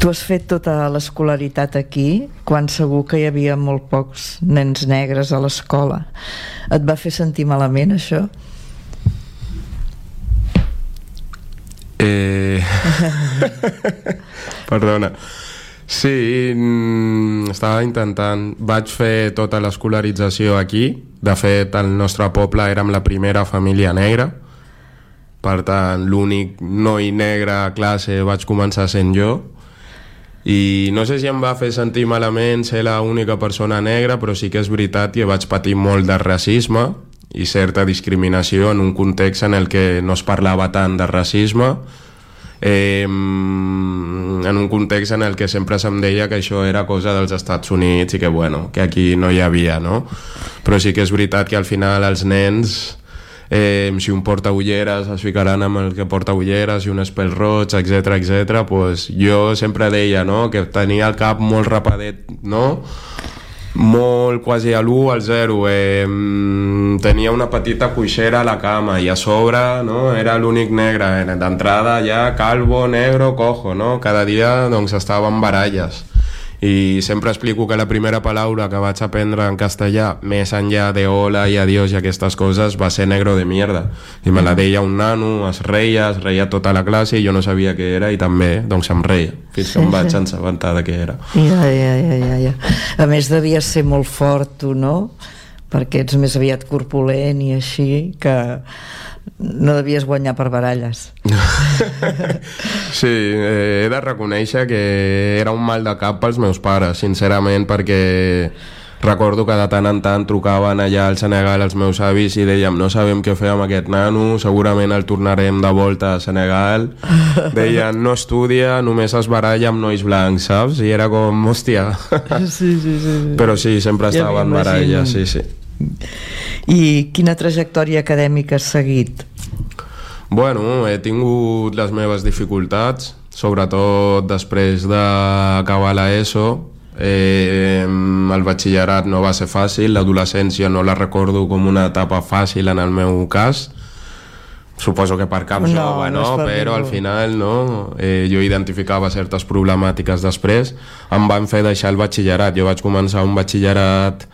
Tu has fet tota l'escolaritat aquí, quan segur que hi havia molt pocs nens negres a l'escola. Et va fer sentir malament, això? Perdona. Sí, estava intentant. Vaig fer tota l'escolarització aquí. De fet, al nostre poble érem la primera família negra. Per tant, l'únic noi negre a classe vaig començar sent jo. I no sé si em va fer sentir malament ser l'única persona negra, però sí que és veritat que vaig patir molt de racisme i certa discriminació en un context en el que no es parlava tant de racisme, en un context en el que sempre se'm deia que això era cosa dels Estats Units i que, bueno, que aquí no hi havia, no? Però sí que és veritat que al final els nens, si un porta ulleres es ficaran amb el que porta ulleres i un és pèl-roig, etc. Pues jo sempre deia, no?, que tenia el cap molt rapadet, no?, molt quasi a l'1 al 0, tenia una petita cuixera a la cama i a sobre, no?, era l'únic negre, d'entrada ja calvo, negro, cojo, no?, cada dia doncs estava en baralles. I sempre explico que la primera paraula que vaig aprendre en castellà, més enllà de hola i adiós i aquestes coses, va ser negro de mierda. I me la deia un nano, es reia tota la classe i jo no sabia què era i també, doncs em reia, fins que em vaig assabentar de què era. Ja. A més, devies ser molt fort, tu, no? Perquè ets més aviat corpulent i així, que no devies guanyar per baralles. Sí, he de reconèixer que era un mal de cap pels meus pares, sincerament, perquè recordo que de tant en tant trucaven allà al Senegal els meus avis i dèiem, no sabem què fer amb aquest nano, segurament el tornarem de volta a Senegal. Deien, no estudia, només es baralla amb nois blancs, saps? I era com, hòstia. Sí. Però sí, sempre estava en baralla, sí. I quina trajectòria acadèmica has seguit? Bueno, he tingut les meves dificultats, sobretot després d'acabar l'ESO. El batxillerat no va ser fàcil, l'adolescència no la recordo com una etapa fàcil en el meu cas. Suposo que per cap jove, no? Però al final, no? Jo identificava certes problemàtiques després. Em van fer deixar el batxillerat. Jo vaig començar un batxillerat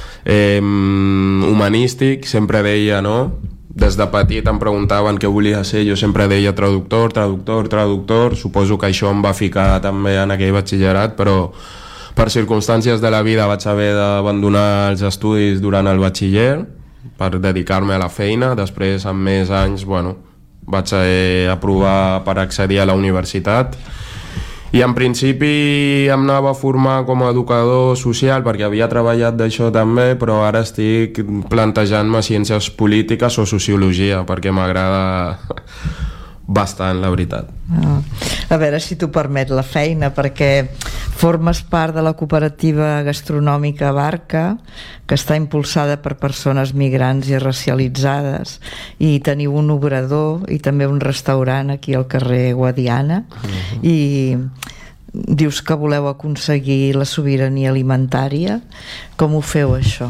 humanístic, sempre deia, no? Des de petit em preguntaven què volia ser, jo sempre deia traductor, suposo que això em va ficar també en aquell batxillerat, però per circumstàncies de la vida vaig haver d'abandonar els estudis durant el batxiller per dedicar-me a la feina. Després, amb més anys, bueno, vaig aprovar per accedir a la universitat i en principi em anava a formar com a educador social perquè havia treballat d'això també, però ara estic plantejant-me ciències polítiques o sociologia perquè m'agrada bastant, la veritat. A veure si t'ho permet la feina, perquè formes part de la cooperativa gastronòmica Barca, que està impulsada per persones migrants i racialitzades, i teniu un obrador i també un restaurant aquí al carrer Guadiana, i dius que voleu aconseguir la sobirania alimentària. Com ho feu, això?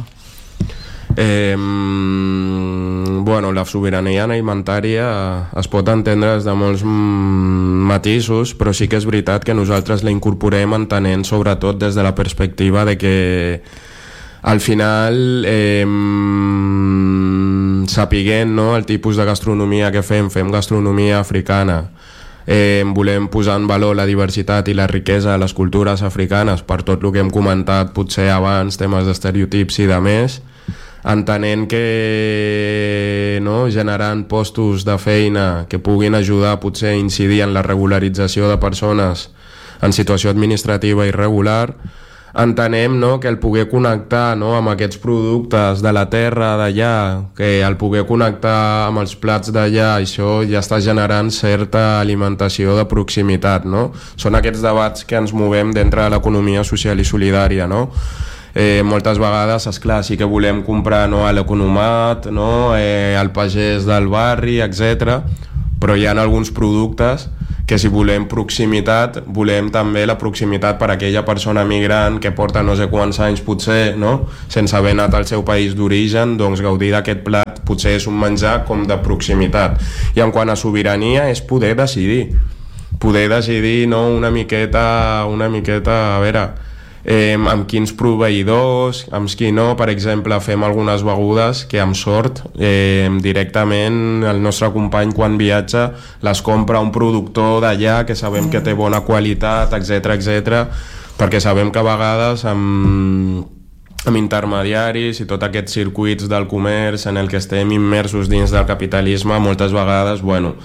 Bueno, la sobirania alimentària es pot entendre des de molts matisos, però sí que és veritat que nosaltres la incorporem entenent sobretot des de la perspectiva de que al final sapiguent, no, el tipus de gastronomia que fem gastronomia africana, volem posar en valor la diversitat i la riquesa de les cultures africanes per tot el que hem comentat potser abans, temes d'estereotips i de més, entenent que, no, generant postos de feina que puguin ajudar potser a incidir en la regularització de persones en situació administrativa irregular, entenem, no, que el poder connectar, no, amb aquests productes de la terra d'allà, que el poder connectar amb els plats d'allà, això ja està generant certa alimentació de proximitat, no? Són aquests debats que ens movem dintre de l'economia social i solidària, no? Moltes vegades, esclar, sí que volem comprar, no, a l'economat, no, al pagès del barri, etc. Però hi ha alguns productes que si volem proximitat, volem també la proximitat per a aquella persona migrant que porta no sé quants anys potser, no, sense haver anat al seu país d'origen, doncs gaudir d'aquest plat potser és un menjar com de proximitat. I en quant a sobirania és poder decidir poder decidir, no, una miqueta, a veure, amb quins proveïdors, amb qui no. Per exemple, fem algunes begudes que amb sort directament el nostre company quan viatja les compra un productor d'allà que sabem que té bona qualitat, etc, perquè sabem que a vegades amb intermediaris i tots aquests circuits del comerç en el que estem immersos dins del capitalisme, moltes vegades, bueno,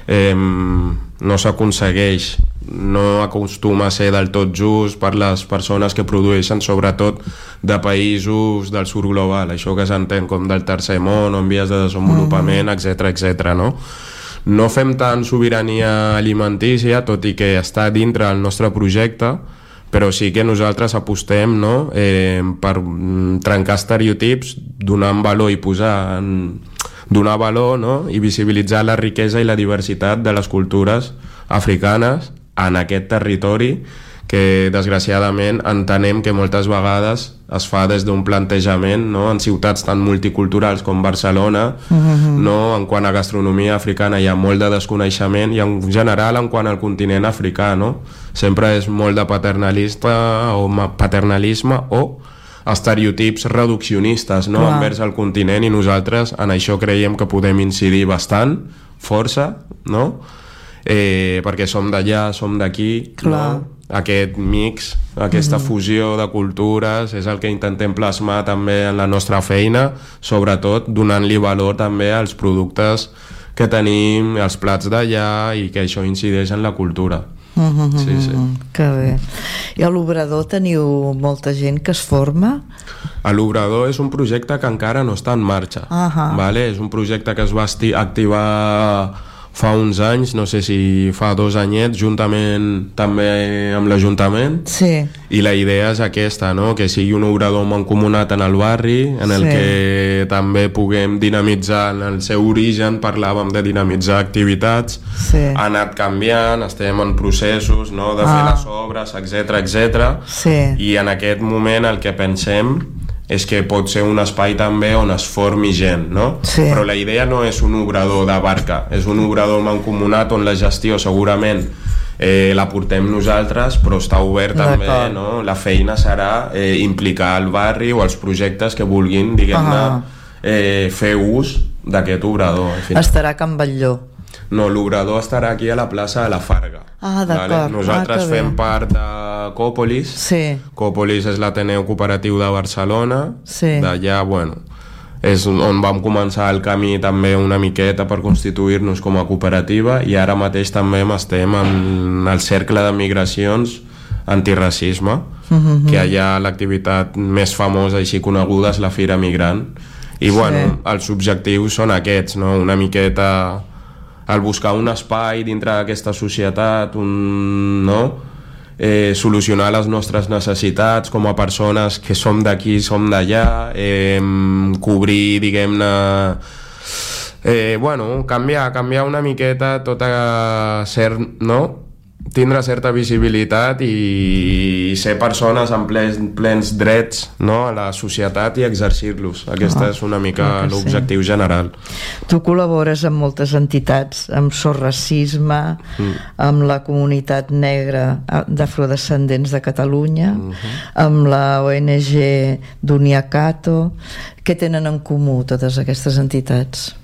no s'aconsegueix, no acostuma a ser del tot just per les persones que produeixen, sobretot de països del sud global, això que s'entén com del tercer món o en vies de desenvolupament, etc, no? No fem tant sobirania alimentícia, tot i que està dintre del nostre projecte, però sí que nosaltres apostem, no, per trencar estereotips, donant valor i donar valor, no, i visibilitzar la riquesa i la diversitat de les cultures africanes en aquest territori que desgraciadament entenem que moltes vegades es fa des d'un plantejament, no, en ciutats tan multiculturals com Barcelona, no, en quant a gastronomia africana hi ha molt de desconeixement, i en general en quant al continent africà, no, sempre és molt de paternalisme o estereotips reduccionistes, no, envers el continent, i nosaltres en això creiem que podem incidir bastant, força, no, perquè som d'allà, som d'aquí, no? Aquest mix, aquesta fusió de cultures és el que intentem plasmar també en la nostra feina, sobretot donant-li valor també als productes que tenim, als plats d'allà, i que això incideix en la cultura. Sí. Que bé. I a l'Obrador teniu molta gent que es forma? A l'Obrador és un projecte que encara no està en marxa, vale? És un projecte que es va activar fa uns anys, no sé si fa 2 anyets, juntament també amb l'Ajuntament, i la idea és aquesta, no? Que sigui un obrador mancomunat en el barri, en el que també puguem dinamitzar. En el seu origen parlàvem de dinamitzar activitats, ha anat canviant, estem en processos, no, de fer les obres, etc, i en aquest moment el que pensem és que pot ser un espai també on es formi gent, no? Però la idea no és un obrador de barca, és un obrador mancomunat on la gestió segurament la portem nosaltres, però està obert també, no? La feina serà implicar el barri o els projectes que vulguin, diguem-ne, fer ús d'aquest obrador. Estarà a Can Batlló? No, l'obrador estarà aquí a la plaça de la Farga. D'acord. Nosaltres fem part de Còpolis. Còpolis és l'Ateneu Cooperatiu de Barcelona. D'allà, bueno, és on vam començar el camí també una miqueta per constituir-nos com a cooperativa, i ara mateix també estem en el cercle de migracions antiracisme, que allà l'activitat més famosa així coneguda és la Fira Migrant, i bueno, els objectius són aquests, no? Una miqueta el buscar un espai dintre d'aquesta societat, solucionar les nostres necessitats com a persones que som d'aquí, som d'allà, cobrir, diguem-ne, canviar una miqueta tot a tindre certa visibilitat i ser persones amb plens drets, no, a la societat, i exercir-los. Aquesta és una mica l'objectiu general. Tu col·labores amb moltes entitats, amb SOS Racisme, amb la comunitat negra d'afrodescendents de Catalunya, amb la ONG Duniacato. Què tenen en comú totes aquestes entitats?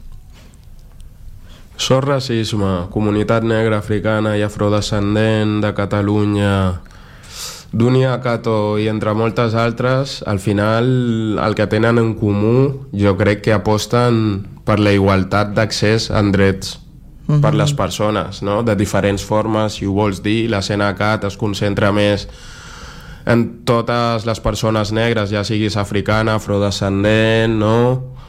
SOS Racisme, Comunitat Negra Africana i Afrodescendent de Catalunya, Duniacato i entre moltes altres, al final el que tenen en comú jo crec que aposten per la igualtat d'accés en drets per les persones, no? De diferents formes, si ho vols dir. La CNCAT es concentra més en totes les persones negres, ja siguis africana, afrodescendent, no?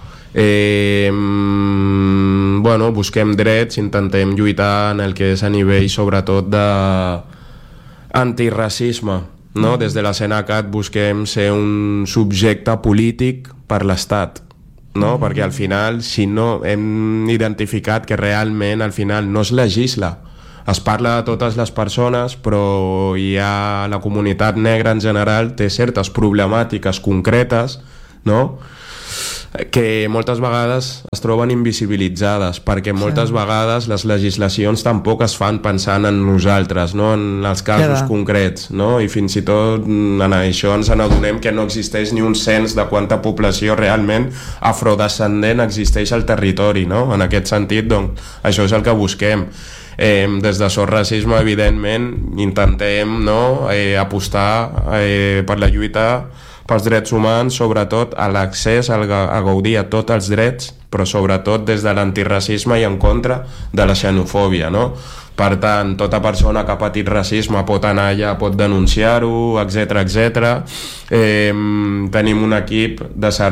Busquem drets, intentem lluitar en el que és a nivell sobretot d'antiracisme, no? Des de la CNCAT busquem ser un subjecte polític per l'Estat, no? Perquè al final, si no hem identificat que realment al final no es legisla, es parla de totes les persones, però la comunitat negra en general té certes problemàtiques concretes, no? que moltes vegades es troben invisibilitzades, perquè moltes vegades les legislacions tampoc es fan pensant en nosaltres, no? En els casos concrets, no? I fins i tot en això ens n'adonem que no existeix ni un cens de quanta població realment afrodescendent existeix al territori, no? En aquest sentit, doncs, això és el que busquem. Des de Sos Racisme, evidentment, intentem, no? Apostar per la lluita pels drets humans, sobretot a l'accés a gaudir a tots els drets, però sobretot des de l'antiracisme i en contra de la xenofòbia, no? Per tant, tota persona que ha patit racisme pot anar allà, pot denunciar-ho, etc. Tenim un equip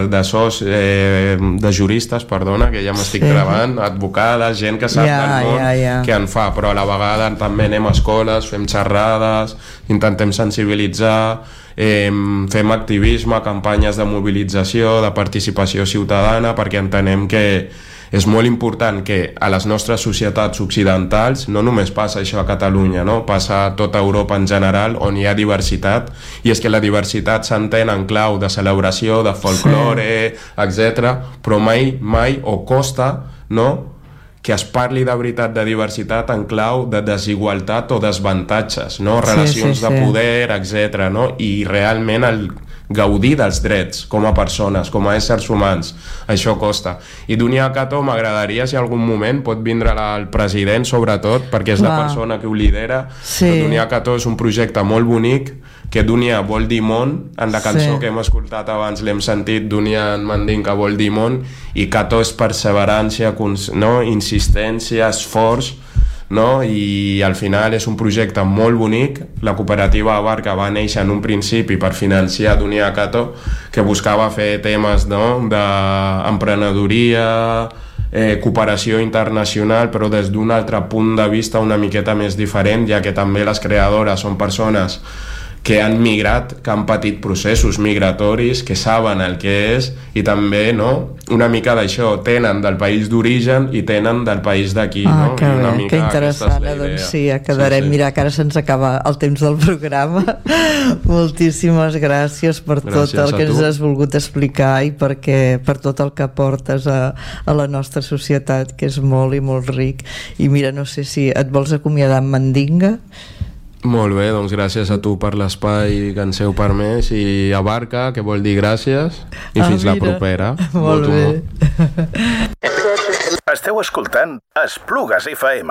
de juristes, perdona, que ja m'estic trabant, advocades, gent que sap del món que en fa, però a la vegada també anem a escoles, fem xerrades, intentem sensibilitzar, fem activisme, campanyes de mobilització, de participació ciutadana, perquè entenem que és molt important que a les nostres societats occidentals, no només passa això a Catalunya, no? Passa a tota Europa en general, on hi ha diversitat, i és que la diversitat s'entén en clau de celebració, de folklore, etc. Però mai o costa, no?, que es parli de veritat de diversitat en clau de desigualtat o desavantatges, no? Relacions de poder, etc. No? I realment el gaudir dels drets com a persones, com a éssers humans, això costa. I Dunia Kato m'agradaria, si algun moment pot vindre el president, sobretot, perquè és la persona que ho lidera. Dunia Kato és un projecte molt bonic, que Dunia vol dir món, en la cançó que hem escoltat abans l'hem sentit, Dunia en mandinka vol dir món, i Kato és perseverància, no? Insistència, esforç, no? I al final és un projecte molt bonic. La cooperativa Abarca va néixer en un principi per financiar Dunia Kato, que buscava fer temes, no?, d'emprenedoria, cooperació internacional, però des d'un altre punt de vista una miqueta més diferent, ja que també les creadores són persones que han migrat, que han patit processos migratoris, que saben el que és, i també, no?, una mica d'això, tenen del país d'origen i tenen del país d'aquí, no? Que bé, que interessant, doncs sí, ja quedarem. Mira, que ara se'ns acaba el temps del programa. Moltíssimes gràcies per tot el que ens has volgut explicar i per tot el que portes a la nostra societat, que és molt i molt ric. I mira, no sé si et vols acomiadar amb mandinga? Molt bé, doncs gràcies a tu per l'espai que ens heu permès, i Abarca, que vol dir gràcies, i fins la propera. Molt bé. Esteu escoltant Esplugues FM.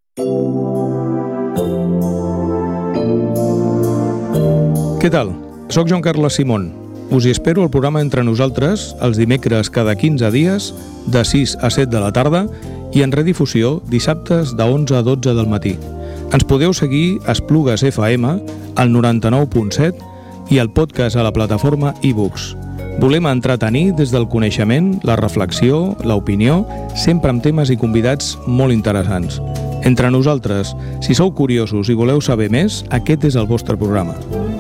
Què tal? Soc Joan Carles Simón. Us hi espero al programa Entre Nosaltres els dimecres cada 15 dies de 6 a 7 de la tarda i en redifusió dissabtes de 11 a 12 del matí. Ens podeu seguir a Esplugues FM al 99.7 i al podcast a la plataforma iBooks. Volem entretenir des del coneixement, la reflexió, l'opinió, sempre amb temes i convidats molt interessants. Entre Nosaltres, si sou curiosos i voleu saber més, aquest és el vostre programa.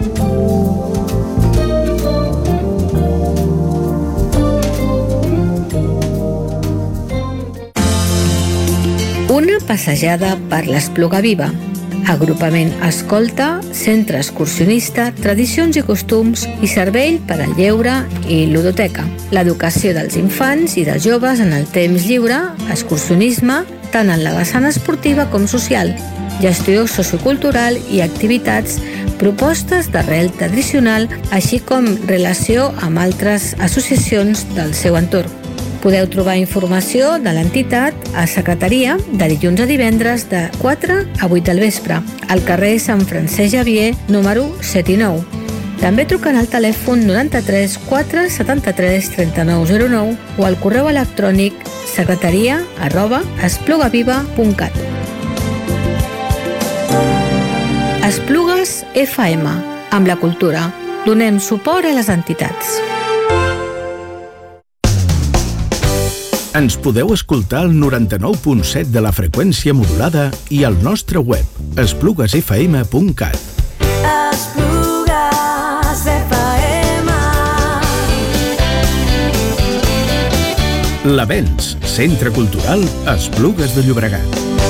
Una passejada per l'Espluga Viva. Agrupament Escolta, Centre Excursionista, Tradicions i Costums i Servei per al Lleure i Ludoteca. L'educació dels infants i dels joves en el temps lliure, excursionisme, tant en la vessant esportiva com social, gestió sociocultural i activitats, propostes d'arrel tradicional, així com relació amb altres associacions del seu entorn. Podeu trobar informació de l'entitat a secretaria de dilluns a divendres de 4 a 8 del vespre, al carrer Sant Francesc Xavier, número 7 i 9. També trucant al telèfon 93 473 3909 o al correu electrònic secretaria@esplugaviva.cat. Esplugues FM. Amb la cultura, donem suport a les entitats. Ens podeu escoltar al 99.7 de la freqüència modulada i al nostre web, espluguesfm.cat. Esplugues FM. L'Avenç, Centre Cultural Esplugues de Llobregat.